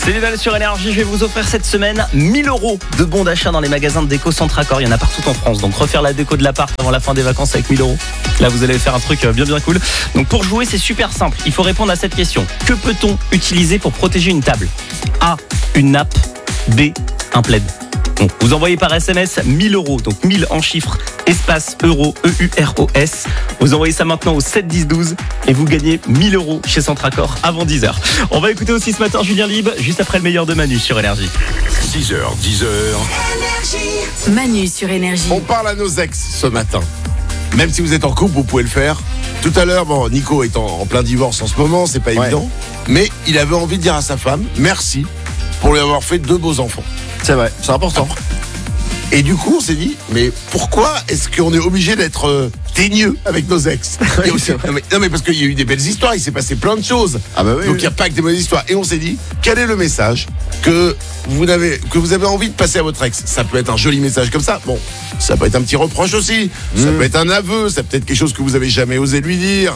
C'est Lionel sur Énergie, je vais vous offrir cette semaine 1000 € de bons d'achat dans les magasins de déco Centracor. Il y en a partout en France, donc refaire la déco de l'appart avant la fin des vacances avec 1000 €. Là vous allez faire un truc bien cool. Donc pour jouer c'est super simple, il faut répondre à cette question. Que peut-on utiliser pour protéger une table? A, une nappe. B, un plaid. Bon, vous envoyez par SMS 1000 €, donc 1000 en chiffres, espace euro, EUROS. Vous envoyez ça maintenant au 7 10 12 et vous gagnez 1000 € chez Centracor avant 10h. On va écouter aussi ce matin Julien Libre, juste après le meilleur de Manu sur Énergie. 6h, 10h. Manu sur Énergie. On parle à nos ex ce matin. Même si vous êtes en couple, vous pouvez le faire. Tout à l'heure, Nico est en plein divorce en ce moment, c'est pas évident. Mais il avait envie de dire à sa femme merci pour lui avoir fait 2 beaux enfants. C'est vrai, c'est important. Et du coup, on s'est dit, mais pourquoi est-ce qu'on est obligé d'être teigneux avec nos ex? Non mais parce qu'il y a eu des belles histoires, il s'est passé plein de choses. Ah bah oui, donc il n'y a pas que des bonnes histoires. Et on s'est dit, quel est le message que vous avez envie de passer à votre ex? Ça peut être un joli message comme ça. Bon, ça peut être un petit reproche aussi. Ça peut être un aveu. Ça peut être quelque chose que vous avez jamais osé lui dire.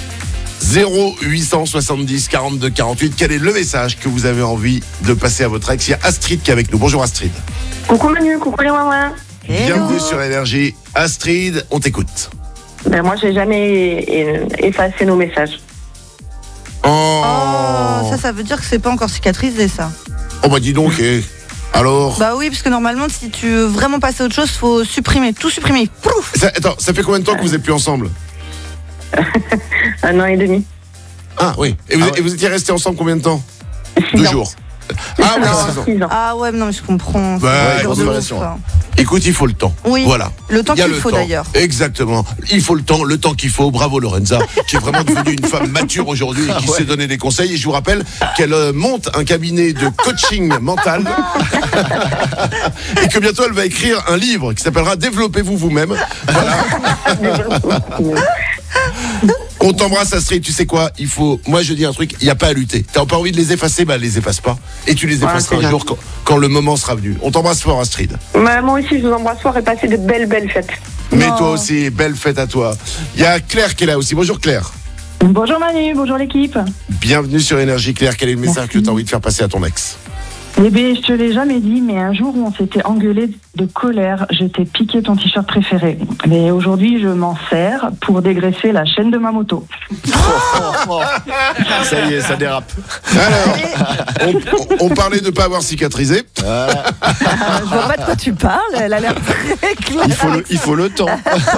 0870 42 48. Quel est le message que vous avez envie de passer à votre ex? Il y a Astrid qui est avec nous. Bonjour Astrid. Coucou Manu, coucou les mamans. Bienvenue sur Énergie. Astrid, on t'écoute. Ben moi, j'ai jamais effacé nos messages. Oh, Ça veut dire que c'est pas encore cicatrisé, ça. Oh bah dis donc, alors Bah oui, parce que normalement, si tu veux vraiment passer à autre chose, faut supprimer, tout supprimer. Pouf. ça fait combien de temps que vous êtes plus ensemble? 1 an et demi. Ah oui. Et vous étiez restés ensemble combien de temps? 2 jours. Ah oui, 6 ans. 6 ans. Ah ouais, non, mais je comprends. Bah, C'est grosse de ouf, relation. quoi. Écoute, il faut le temps. Oui. Voilà. Le temps Il y a qu'il le faut, temps. d'ailleurs. Exactement. Il faut le temps qu'il faut. Bravo Lorenza, qui est vraiment devenue une femme mature aujourd'hui et qui sait donner des conseils. Et je vous rappelle qu'elle monte un cabinet de coaching mental et que bientôt elle va écrire un livre qui s'appellera Développez-vous vous-même. Voilà. On t'embrasse Astrid, tu sais quoi? Moi je dis un truc, il n'y a pas à lutter. T'as pas envie de les effacer, les efface pas. Et tu les effaceras un jour quand le moment sera venu. On t'embrasse fort Astrid. Moi aussi, je vous embrasse fort et passez de belles fêtes. Mais toi aussi, belle fête à toi. Il y a Claire qui est là aussi. Bonjour Claire. Bonjour Manu, bonjour l'équipe. Bienvenue sur Énergie Claire. Quel est le message que tu as envie de faire passer à ton ex? Eh bien, je te l'ai jamais dit, mais un jour où on s'était engueulé de colère, je t'ai piqué ton t-shirt préféré. Mais aujourd'hui, je m'en sers pour dégraisser la chaîne de ma moto. Ça y est, ça dérape. Alors, on parlait de ne pas avoir cicatrisé. Je vois pas de quoi tu parles, elle a l'air très claire. Il faut le temps.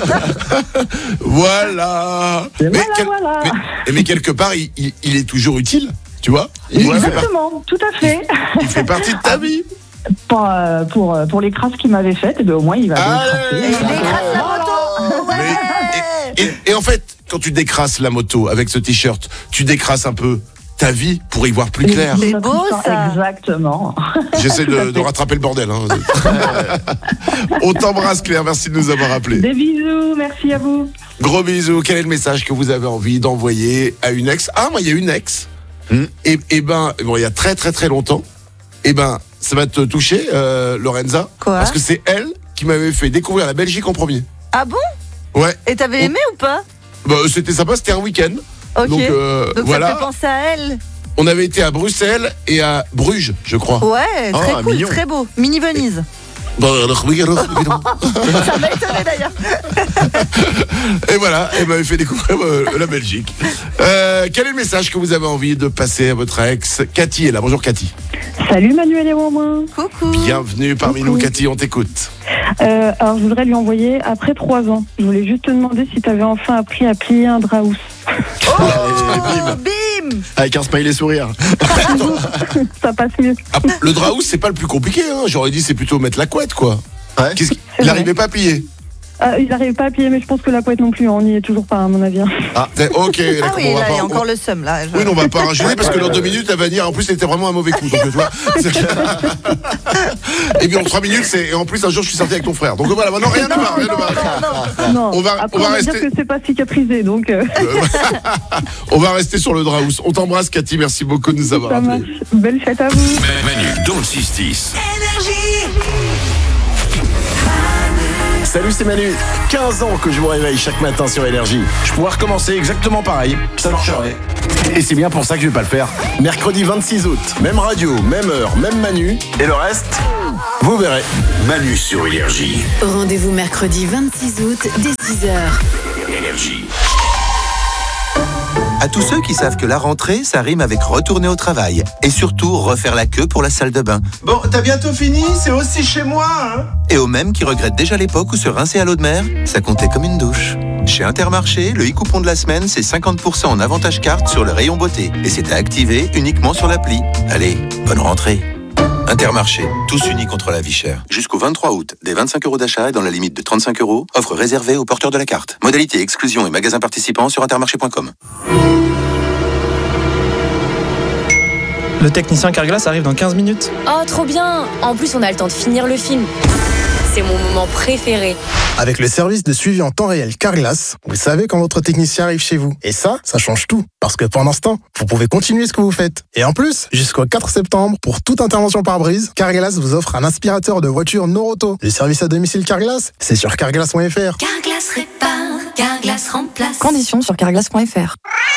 Voilà. Voilà. Mais quelque part, il est toujours utile, tu vois. Exactement, tout à fait. Il fait partie de ta vie. Pour les crasses qu'il m'avait faites, eh bien, au moins il va Et il dégraisse la moto. Ouais. Et en fait, quand tu décrasses la moto avec ce t-shirt, tu décrasses un peu ta vie pour y voir plus clair. C'est beau, ça. Exactement. J'essaie de rattraper le bordel. On t'embrasse Claire, merci de nous avoir appelés. Des bisous, merci à vous. Gros bisous. Quel est le message que vous avez envie d'envoyer à une ex? Ah, moi il y a une ex. Et il y a très très très longtemps. Ça va te toucher, Lorenza. Quoi? Parce que c'est elle qui m'avait fait découvrir la Belgique en premier. Ah bon? Ouais. Et t'avais aimé ou pas? C'était sympa, c'était un week-end. Ok. Donc voilà. Ça te fait penser à elle? On avait été à Bruxelles et à Bruges, je crois. Ouais, très cool, mignon. très beau. Mini Venise. Ça m'a étonné d'ailleurs. Et voilà, elle m'avait fait découvrir la Belgique. Quel est le message que vous avez envie de passer à votre ex? Cathy est là, bonjour Cathy. Salut Manuel et Romain. Coucou. Bienvenue parmi nous Cathy, on t'écoute. Alors je voudrais lui envoyer après 3 ans. Je voulais juste te demander si tu avais enfin appris à plier un draus. Oh, bim. bim. Avec un smiley sourire. Ça passe mieux. Le draus c'est pas le plus compliqué, j'aurais dit c'est plutôt mettre la couette quoi. Ouais. Il n'arrivait pas à plier. Il n'arrive pas à plier, mais je pense que la couette non plus, on n'y est toujours pas à mon avis. Ok, Ah d'accord, oui, là, il y a encore le seum là. Oui, non, on va pas rajouter parce que dans 2 minutes, elle va dire en plus, c'était vraiment un mauvais coup. Donc, tu vois. Et puis en 3 minutes, et en plus, un jour, je suis sorti avec ton frère. Donc voilà, non, rien ne va. Non. On va dire que c'est pas cicatrisé, donc. On va rester sur le draus. On t'embrasse, Cathy. Merci beaucoup de nous avoir Ça appelés. marche. Belle fête à vous. Manu, dans le 6-10. Salut, c'est Manu. 15 ans que je vous réveille chaque matin sur Énergie. Je pourrais recommencer exactement pareil. Ça marcherait. Et c'est bien pour ça que je vais pas le faire. Mercredi 26 août, même radio, même heure, même Manu. Et le reste, vous verrez. Manu sur Énergie. Rendez-vous mercredi 26 août dès 6h. Énergie. À tous ceux qui savent que la rentrée, ça rime avec retourner au travail. Et surtout, refaire la queue pour la salle de bain. Bon, t'as bientôt fini, c'est aussi chez moi, hein. Et aux mêmes qui regrettent déjà l'époque où se rincer à l'eau de mer, ça comptait comme une douche. Chez Intermarché, le e-coupon de la semaine, c'est 50% en avantage carte sur le rayon beauté. Et c'est à activer uniquement sur l'appli. Allez, bonne rentrée. Intermarché, tous unis contre la vie chère. Jusqu'au 23 août, des 25 € d'achat et dans la limite de 35 €, offre réservée aux porteurs de la carte. Modalité, exclusion et magasins participants sur intermarché.com. Le technicien Carglass arrive dans 15 minutes. Oh, trop bien! En plus, on a le temps de finir le film. C'est mon moment préféré. Avec le service de suivi en temps réel Carglass, vous savez quand votre technicien arrive chez vous. Et ça change tout. Parce que pendant ce temps, vous pouvez continuer ce que vous faites. Et en plus, jusqu'au 4 septembre, pour toute intervention par brise, Carglass vous offre un aspirateur de voiture Noroto. Le service à domicile Carglass, c'est sur carglass.fr. Carglass répare, Carglass remplace. Conditions sur carglass.fr.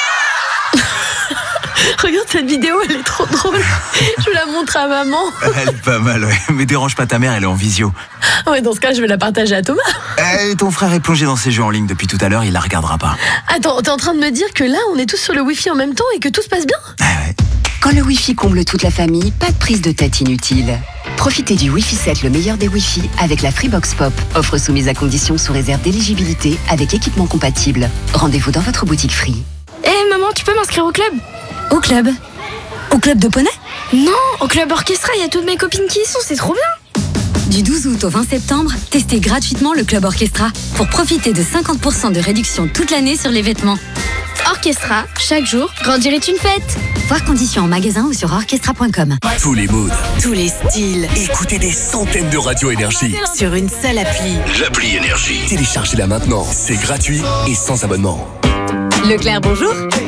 Regarde cette vidéo, elle est trop drôle. Je la montre à maman. Elle est pas mal, ouais. Mais dérange pas ta mère, elle est en visio. Ouais, dans ce cas, je vais la partager à Thomas. Ton frère est plongé dans ses jeux en ligne depuis tout à l'heure, il la regardera pas. Attends, t'es en train de me dire que là, on est tous sur le Wi-Fi en même temps et que tout se passe bien? Ouais. Quand le Wi-Fi comble toute la famille, pas de prise de tête inutile. Profitez du Wi-Fi 7, le meilleur des Wi-Fi, avec la Freebox Pop. Offre soumise à condition sous réserve d'éligibilité avec équipement compatible. Rendez-vous dans votre boutique Free. Maman, tu peux m'inscrire au club? Au club? Au club de poney? Non, au club orchestra, il y a toutes mes copines qui y sont, c'est trop bien. Du 12 août au 20 septembre, testez gratuitement le club orchestra pour profiter de 50% de réduction toute l'année sur les vêtements. Orchestra, chaque jour, grandir est une fête. Voir conditions en magasin ou sur orchestra.com. Tous les moods. Tous les styles. Écoutez des centaines de radios Énergie. Sur une seule appli. L'appli Énergie. Téléchargez-la maintenant. C'est gratuit et sans abonnement. Leclerc, bonjour.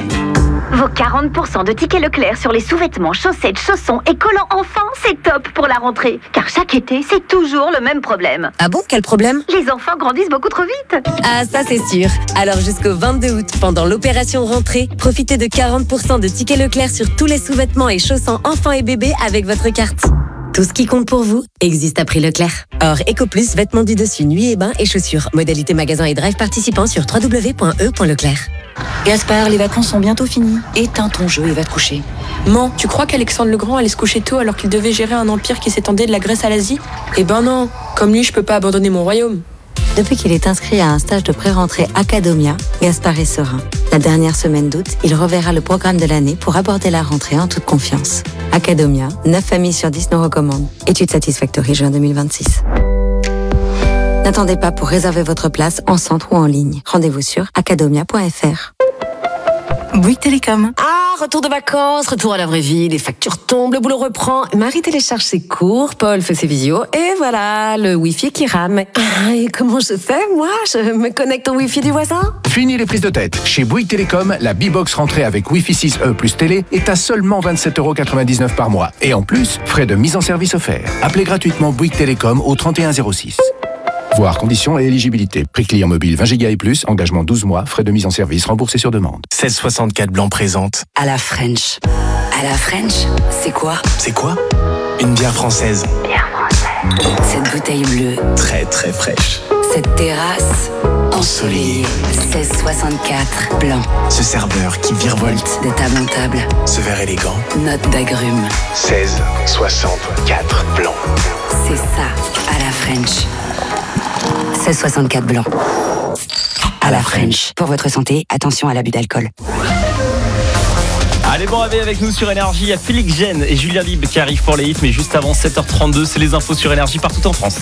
Vos 40% de tickets Leclerc sur les sous-vêtements, chaussettes, chaussons et collants enfants, c'est top pour la rentrée. Car chaque été, c'est toujours le même problème. Ah bon, quel problème? Les enfants grandissent beaucoup trop vite. Ah, ça c'est sûr. Alors jusqu'au 22 août, pendant l'opération rentrée, profitez de 40% de tickets Leclerc sur tous les sous-vêtements et chaussons enfants et bébés avec votre carte. Tout ce qui compte pour vous existe à prix Leclerc. Or, EcoPlus, vêtements du dessus, nuit et bain et chaussures. Modalité magasin et drive participants sur www.e.leclerc. Gaspard, les vacances sont bientôt finies. Éteins ton jeu et va te coucher. Man, tu crois qu'Alexandre le Grand allait se coucher tôt alors qu'il devait gérer un empire qui s'étendait de la Grèce à l'Asie? Eh ben non, comme lui, je peux pas abandonner mon royaume. Depuis qu'il est inscrit à un stage de pré-rentrée Academia, Gaspard est serein. La dernière semaine d'août, il reverra le programme de l'année pour aborder la rentrée en toute confiance. Academia, 9 familles sur 10 nous recommandent. Étude Satisfactory juin 2026. N'attendez pas pour réserver votre place en centre ou en ligne. Rendez-vous sur academia.fr. Bouygues Télécom. Ah, retour de vacances, retour à la vraie vie, les factures tombent, le boulot reprend. Marie télécharge ses cours, Paul fait ses visios, et voilà, le Wi-Fi qui rame. Ah, et comment je fais, moi? Je me connecte au Wi-Fi du voisin? Fini les prises de tête. Chez Bouygues Télécom, la B-Box rentrée avec Wi-Fi 6E plus télé est à seulement 27,99 € par mois. Et en plus, frais de mise en service offerts. Appelez gratuitement Bouygues Télécom au 3106. Voir conditions et éligibilité. Prix client mobile 20 Go et plus, engagement 12 mois, frais de mise en service remboursés sur demande. 1664 Blanc présente. À la French. À la French, c'est quoi? C'est quoi? Une bière française. Bière française. Cette bouteille bleue. Très très fraîche. Cette terrasse ensoleillée. 1664 Blanc. Ce serveur qui virevolte de table en table. Ce verre élégant. Note d'agrumes. 1664 Blanc. C'est ça, à la French. 1664 Blanc. À la French. Pour votre santé, attention à l'abus d'alcool. Allez, bon réveil avec nous sur Énergie. Il y a Félix Gène et Julien Lib qui arrivent pour les hits, mais juste avant 7h32, c'est les infos sur Énergie partout en France.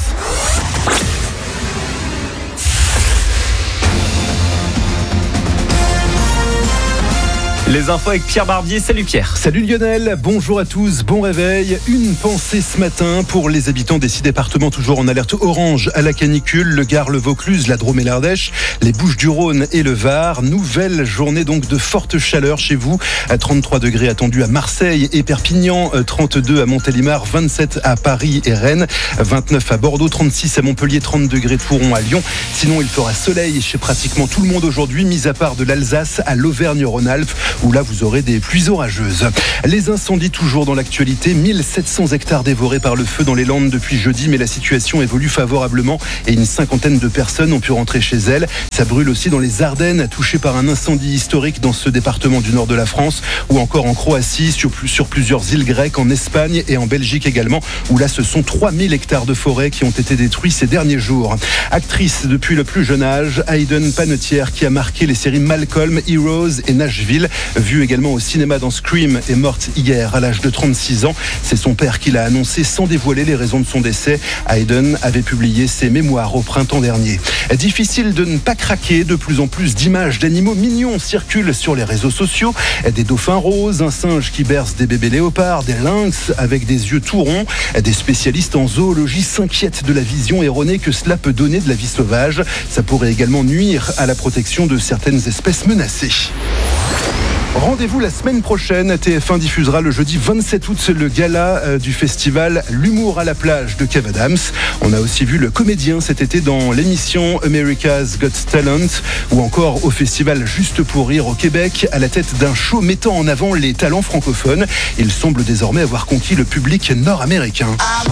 Les infos avec Pierre Barbier. Salut Pierre. Salut Lionel, bonjour à tous, bon réveil. Une pensée ce matin pour les habitants des 6 départements toujours en alerte orange à la canicule, le Gard, le Vaucluse, la Drôme et l'Ardèche, les Bouches-du-Rhône et le Var. Nouvelle journée donc de forte chaleur chez vous. À 33 degrés attendus à Marseille et Perpignan, 32 à Montélimar, 27 à Paris et Rennes, 29 à Bordeaux, 36 à Montpellier, 30 degrés de Touron à Lyon. Sinon, il fera soleil chez pratiquement tout le monde aujourd'hui, mis à part de l'Alsace à l'Auvergne-Rhône-Alpes, où là vous aurez des pluies orageuses. Les incendies toujours dans l'actualité, 1700 hectares dévorés par le feu dans les Landes depuis jeudi, mais la situation évolue favorablement et une cinquantaine de personnes ont pu rentrer chez elles. Ça brûle aussi dans les Ardennes, touchées par un incendie historique dans ce département du nord de la France, ou encore en Croatie, sur plusieurs îles grecques, en Espagne et en Belgique également, où là ce sont 3000 hectares de forêt qui ont été détruits ces derniers jours. Actrice depuis le plus jeune âge, Hayden Panettiere, qui a marqué les séries Malcolm, Heroes et Nashville, vue également au cinéma dans Scream, est morte hier à l'âge de 36 ans. C'est son père qui l'a annoncé sans dévoiler les raisons de son décès. Hayden avait publié ses mémoires au printemps dernier. Difficile de ne pas craquer, de plus en plus d'images d'animaux mignons circulent sur les réseaux sociaux. Des dauphins roses, un singe qui berce des bébés léopards, des lynx avec des yeux tout ronds. Des spécialistes en zoologie s'inquiètent de la vision erronée que cela peut donner de la vie sauvage. Ça pourrait également nuire à la protection de certaines espèces menacées. Rendez-vous la semaine prochaine. TF1 diffusera le jeudi 27 août le gala du festival L'humour à la plage de Kev Adams. On a aussi vu le comédien cet été dans l'émission America's Got Talent, ou encore au festival Juste pour rire au Québec, à la tête d'un show mettant en avant les talents francophones. Il semble désormais avoir conquis le public nord-américain.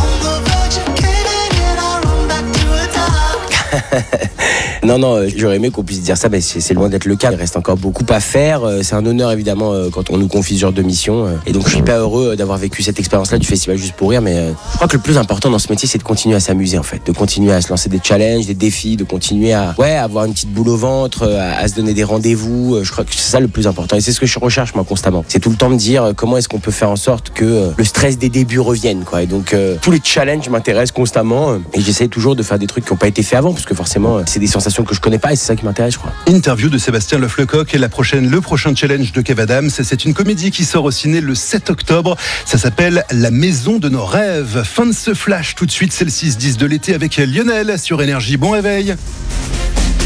Non, j'aurais aimé qu'on puisse dire ça, mais c'est loin d'être le cas. Il reste encore beaucoup à faire. C'est un honneur évidemment quand on nous confie ce genre de mission. Et donc je suis hyper heureux d'avoir vécu cette expérience-là du festival Juste pour rire. Mais je crois que le plus important dans ce métier, c'est de continuer à s'amuser en fait, de continuer à se lancer des challenges, des défis, de continuer à avoir une petite boule au ventre, à se donner des rendez-vous. Je crois que c'est ça le plus important. Et c'est ce que je recherche moi constamment. C'est tout le temps me dire comment est-ce qu'on peut faire en sorte que le stress des débuts revienne, quoi. Et donc tous les challenges m'intéressent constamment. Et j'essaie toujours de faire des trucs qui n'ont pas été faits avant, parce que forcément c'est des sensations que je connais pas et c'est ça qui m'intéresse, je crois. Interview de Sébastien Leflecoq et le prochain challenge de Kev Adams. C'est une comédie qui sort au ciné le 7 octobre. Ça s'appelle La maison de nos rêves. Fin de ce flash tout de suite, c'est le 6-10 de l'été avec Lionel sur Énergie. Bon réveil.